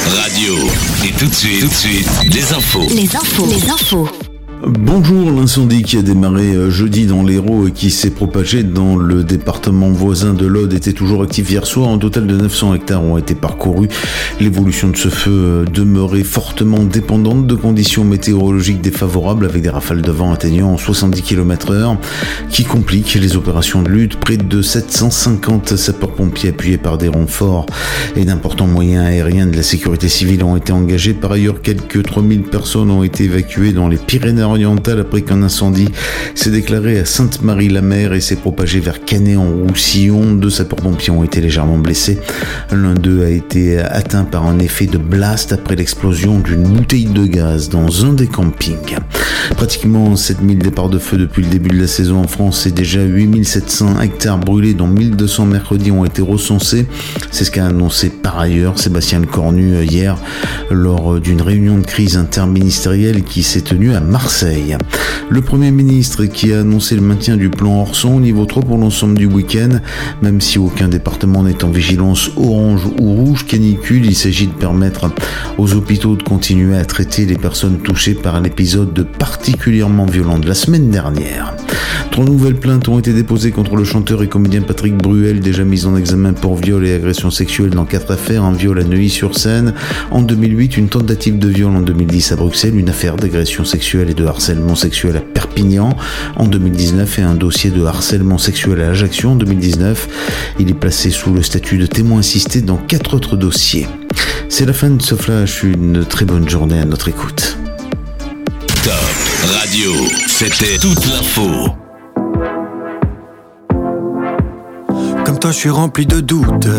Radio. Et tout de suite, les infos. Les infos. Bonjour, l'incendie qui a démarré jeudi dans l'Hérault et qui s'est propagé dans le département voisin de l'Aude était toujours actif hier soir. Un total de 900 hectares ont été parcourus. L'évolution de ce feu demeurait fortement dépendante de conditions météorologiques défavorables avec des rafales de vent atteignant 70 km/h qui compliquent les opérations de lutte. Près de 750 sapeurs-pompiers appuyés par des renforts et d'importants moyens aériens de la sécurité civile ont été engagés. Par ailleurs, quelques 3000 personnes ont été évacuées dans les Pyrénées-Orientales après qu'un incendie s'est déclaré à Sainte-Marie-la-Mer et s'est propagé vers Canet-en-Roussillon. 2 sapeurs-pompiers ont été légèrement blessés. L'un d'eux a été atteint par un effet de blast après l'explosion d'une bouteille de gaz dans un des campings. Pratiquement 7000 départs de feu depuis le début de la saison en France et déjà 8700 hectares brûlés dont 1200 mercredis ont été recensés. C'est ce qu'a annoncé par ailleurs Sébastien Lecornu hier lors d'une réunion de crise interministérielle qui s'est tenue à Marseille. Le Premier ministre qui a annoncé le maintien du plan Orson au niveau 3 pour l'ensemble du week-end, même si aucun département n'est en vigilance orange ou rouge canicule, il s'agit de permettre aux hôpitaux de continuer à traiter les personnes touchées par l'épisode particulièrement violent de la semaine dernière. 3 nouvelles plaintes ont été déposées contre le chanteur et comédien Patrick Bruel, déjà mis en examen pour viol et agression sexuelle dans 4 affaires, un viol à Neuilly-sur-Seine en 2008, une tentative de viol en 2010 à Bruxelles, une affaire d'agression sexuelle et de harcèlement sexuel à Perpignan en 2019 et un dossier de harcèlement sexuel à Ajaccio en 2019. Il est placé sous le statut de témoin assisté dans 4 autres dossiers. C'est la fin de ce flash, une très bonne journée à notre écoute. Top Radio, c'était toute l'info. Comme toi, je suis rempli de doutes.